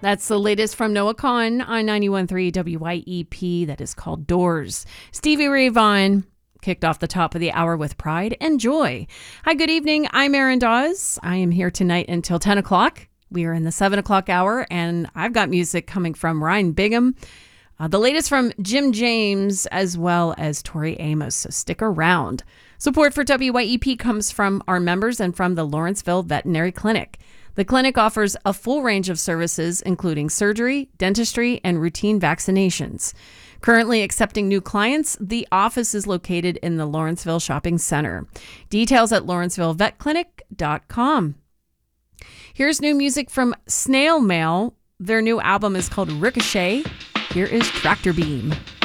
That's the latest from Noah Kahan on 91.3 WYEP. That is called Doors. Stevie Ray Vaughan kicked off the top of the hour with Pride and Joy. Hi, good evening. I'm Erin Dawes. I am here tonight until 10 o'clock. We are in the 7 o'clock hour, and I've got music coming from Ryan Bigham, the latest from Jim James, as well as Tori Amos. So stick around. Support for WYEP comes from our members and from the Lawrenceville Veterinary Clinic. The clinic offers a full range of services, including surgery, dentistry, and routine vaccinations. Currently accepting new clients, the office is located in the Lawrenceville Shopping Center. Details at lawrencevillevetclinic.com. Here's new music from Snail Mail. Their new album is called Ricochet. Here is Tractor Beam.